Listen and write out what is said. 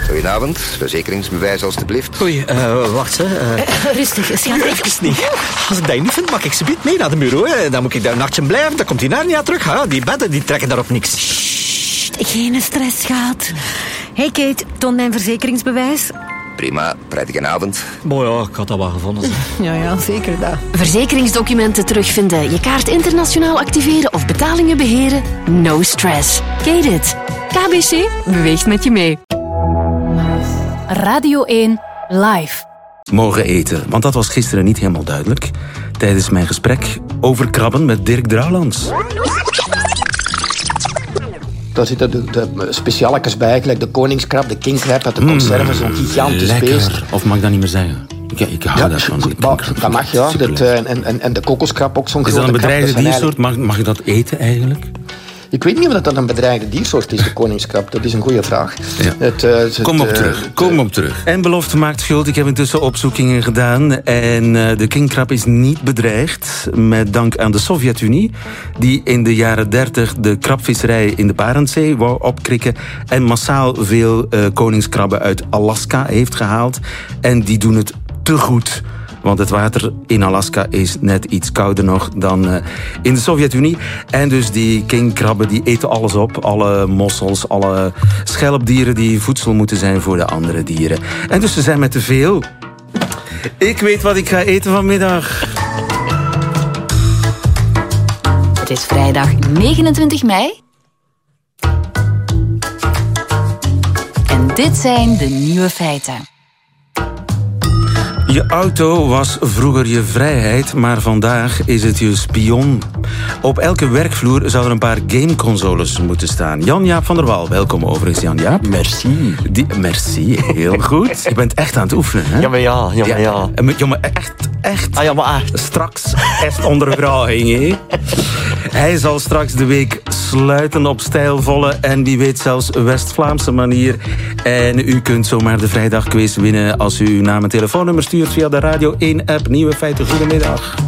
Goedenavond, verzekeringsbewijs alstublieft. Oei, wacht hè. Rustig, schat. Even niet. Als ik dat niet vind, mag ik ze mee naar de bureau. Hè. Dan moet ik daar een nachtje blijven, dan komt die Narnia terug. Hè. Die bedden die trekken daarop niks. Sst, geen stress, schat. Hey Kate, toon mijn verzekeringsbewijs. Prima, prettige avond. Mooi, ja, ik had dat wel gevonden. Ja, zeker dat. Verzekeringsdocumenten terugvinden, je kaart internationaal activeren of betalingen beheren? No stress. Kate it. KBC beweegt met je mee. Radio 1 Live. Mogen eten, want dat was gisteren niet helemaal duidelijk. Tijdens mijn gesprek over krabben met Dirk Drouwlands. Daar zitten de specialetjes bij, gelijk de koningskrab, de kingkrab uit de conserve, zo'n gigantisch lekker. beest. Of mag ik dat niet meer zeggen? Ik hou dat van. Dat mag, ja. En de kokoskrab ook, zo'n grote krab. Is dat een bedreigde diersoort? Eigenlijk... Mag je dat eten eigenlijk? Ik weet niet of dat een bedreigde diersoort is, de koningskrab. Dat is een goede vraag. Ja. Kom op terug. En belofte maakt schuld. Ik heb intussen opzoekingen gedaan. En de kingkrab is niet bedreigd. Met dank aan de Sovjet-Unie. Die in de jaren 30 de krabvisserij in de Barentszee wou opkrikken. En massaal veel koningskrabben uit Alaska heeft gehaald. En die doen het te goed. Want het water in Alaska is net iets kouder nog dan in de Sovjet-Unie. En dus die kingkrabben die eten alles op. Alle mossels, alle schelpdieren die voedsel moeten zijn voor de andere dieren. En dus ze zijn met te veel. Ik weet wat ik ga eten vanmiddag. Het is vrijdag 29 mei. En dit zijn de nieuwe feiten. Je auto was vroeger je vrijheid, maar vandaag is het je spion. Op elke werkvloer zouden er een paar gameconsoles moeten staan. Jan-Jaap van der Wal, welkom overigens, Jan-Jaap. Merci. Merci, heel goed. Je bent echt aan het oefenen, hè? Ja, maar ja. Ja, maar echt. Ah, ja, maar Straks echt onder vraging, hè? Hij zal straks de week sluiten op stijlvolle en wie weet zelfs West-Vlaamse manier. En u kunt zomaar de vrijdagquiz winnen als u uw naam en telefoonnummer stuurt via de Radio 1-app. Nieuwe feiten, goedemiddag.